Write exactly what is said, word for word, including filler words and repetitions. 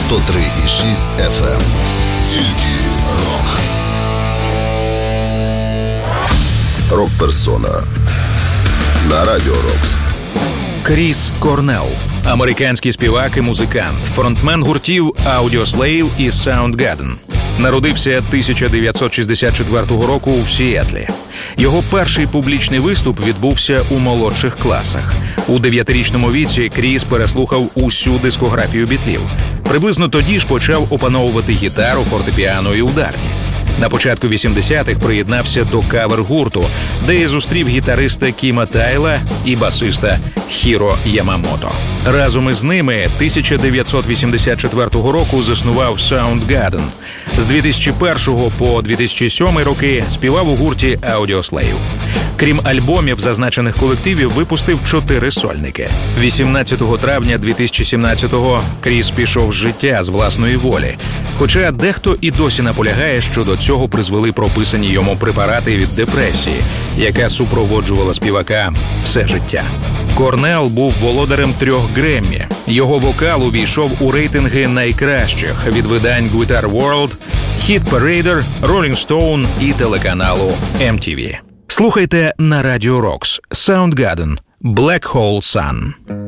сто три і шість еф ем. Тільки рок. Рок-персона на Радіо Рокс. Кріс Корнелл – американський співак і музикант, фронтмен гуртів Audioslave і Soundgarden. Народився тисяча дев'ятсот шістдесят четвертого року у Сіетлі. Його перший публічний виступ відбувся у молодших класах. У дев'ятирічному віці Кріс переслухав усю дискографію Бітлів. Приблизно тоді ж почав опановувати гітару, фортепіано і ударні. На початку вісімдесятих приєднався до кавер-гурту, де і зустрів гітариста Кіма Тайла і басиста Хіро Ямамото. Разом із ними тисяча дев'ятсот вісімдесят четвертого року заснував Soundgarden. З дві тисячі першого по дві тисячі сьомий роки співав у гурті Audioslave. Крім альбомів зазначених колективів, випустив чотири сольники. вісімнадцятого травня дві тисячі сімнадцятого Кріс пішов з життя з власної волі. Хоча дехто і досі наполягає, що до цього призвели прописані йому препарати від депресії, яка супроводжувала співака все життя. Корнелл був володарем трьох Греммі. Його вокал увійшов у рейтинги найкращих від видань Guitar World, Hit Parader, Rolling Stone і телеканалу ем ті ві. Слухайте на Радіо Рокс. Soundgarden. Black Hole Sun.